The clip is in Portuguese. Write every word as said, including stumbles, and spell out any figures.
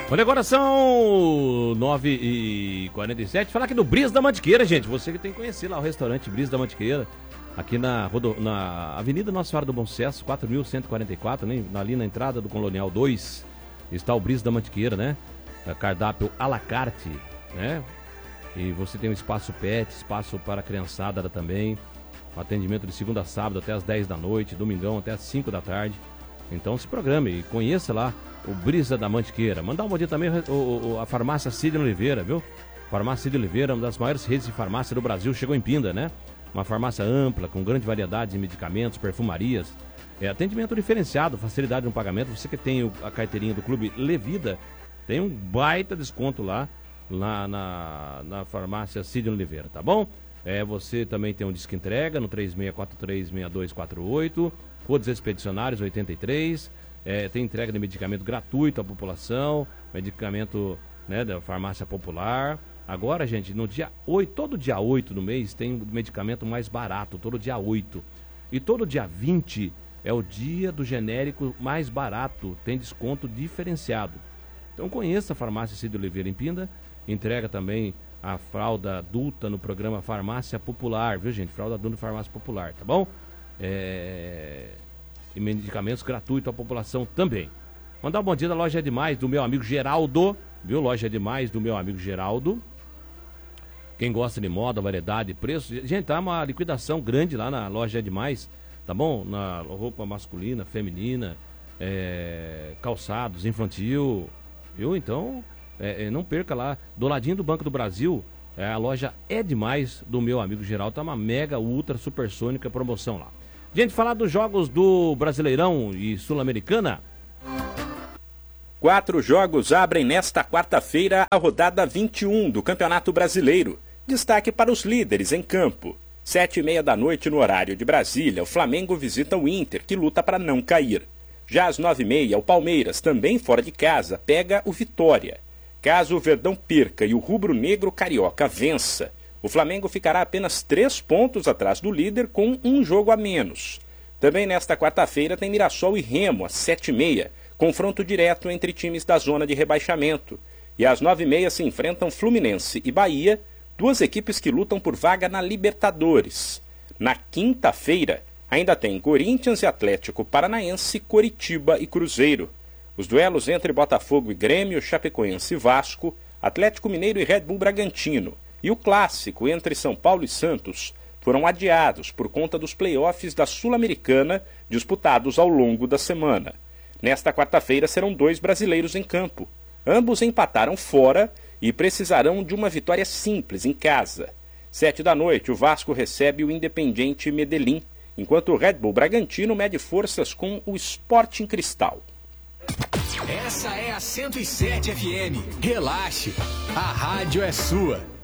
Olha, agora são nove e quarenta e sete. Falar aqui do Brisa da Mantiqueira, gente. Você que tem que conhecer lá o restaurante Brisa da Mantiqueira. Aqui na, rodo... na Avenida Nossa Senhora do Bom Sucesso, quatro mil cento e quarenta e quatro, né? Ali na entrada do Colonial dois. Está o Brisa da Mantiqueira, né? Cardápio à la carte, né? E você tem um espaço pet, espaço para a criançada também. Atendimento de segunda a sábado até as dez da noite, domingão até as cinco da tarde. Então se programe e conheça lá o Brisa da Mantiqueira. Mandar um bom dia também o, o, a farmácia Cid Oliveira, viu? Farmácia Cid Oliveira, uma das maiores redes de farmácia do Brasil, chegou em Pinda, né? Uma farmácia ampla, com grande variedade de medicamentos, perfumarias. É, atendimento diferenciado, facilidade no pagamento. Você que tem o, a carteirinha do Clube Levida, tem um baita desconto lá, lá na, na farmácia Cid Oliveira, tá bom? É, você também tem um disque entrega no três seis quatro três, seis dois quatro oito, Codes Expedicionários oitenta e três, é, tem entrega de medicamento gratuito à população, medicamento, né, da farmácia popular. Agora, gente, no dia oito, todo dia oito do mês tem medicamento mais barato, todo dia oito. E todo dia vinte é o dia do genérico mais barato, tem desconto diferenciado. Então conheça a farmácia Cid Oliveira em Pinda, entrega também a fralda adulta no programa Farmácia Popular, viu, gente? Fralda adulta no Farmácia Popular, tá bom? É... E medicamentos gratuitos à população também. Mandar um bom dia da Loja Demais, do meu amigo Geraldo, viu? Loja Demais, do meu amigo Geraldo. Quem gosta de moda, variedade, preço. Gente, tá uma liquidação grande lá na Loja Demais, tá bom? Na roupa masculina, feminina, é... calçados, infantil, viu? Então, é, não perca lá. Do ladinho do Banco do Brasil, é, a loja É Demais, do meu amigo Geraldo. Tá uma mega, ultra, supersônica promoção lá. Gente, falar dos jogos do Brasileirão e Sul-Americana. Quatro jogos abrem nesta quarta-feira a rodada vinte e um do Campeonato Brasileiro. Destaque para os líderes em campo. Sete e meia da noite no horário de Brasília, o Flamengo visita o Inter, que luta para não cair. Já às nove e meia, o Palmeiras, também fora de casa, pega o Vitória. Caso o Verdão perca e o rubro-negro carioca vença, o Flamengo ficará apenas três pontos atrás do líder com um jogo a menos. Também nesta quarta-feira tem Mirassol e Remo, às sete e meia, confronto direto entre times da zona de rebaixamento. E às nove e meia se enfrentam Fluminense e Bahia, duas equipes que lutam por vaga na Libertadores. Na quinta-feira, ainda tem Corinthians e Atlético Paranaense, Coritiba e Cruzeiro. Os duelos entre Botafogo e Grêmio, Chapecoense e Vasco, Atlético Mineiro e Red Bull Bragantino, e o clássico entre São Paulo e Santos foram adiados por conta dos playoffs da Sul-Americana disputados ao longo da semana. Nesta quarta-feira serão dois brasileiros em campo. Ambos empataram fora e precisarão de uma vitória simples em casa. Sete da noite, o Vasco recebe o Independiente Medellín, enquanto o Red Bull Bragantino mede forças com o Sporting Cristal. Essa é a cento e sete F M. Relaxe, a rádio é sua.